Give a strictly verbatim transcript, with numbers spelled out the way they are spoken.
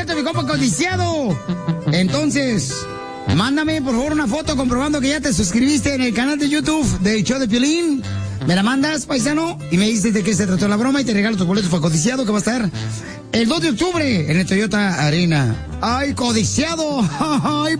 cierto, mi compa codiciado. Entonces, mándame por favor una foto comprobando que ya te suscribiste en el canal de YouTube del show de Piolín. Me la mandas, paisano, y me dices de qué se trató la broma y te regalo tus boletos para codiciado que va a estar el dos de octubre en el Toyota Arena. ¡Ay, codiciado! ¡Ay!